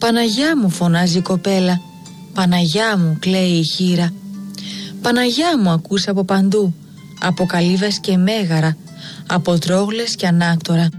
Παναγιά μου, φωνάζει η κοπέλα. Παναγιά μου, κλαίει η χήρα. Παναγιά μου, ακούς από παντού, από καλύβες και μέγαρα, από τρόγλες και ανάκτορα.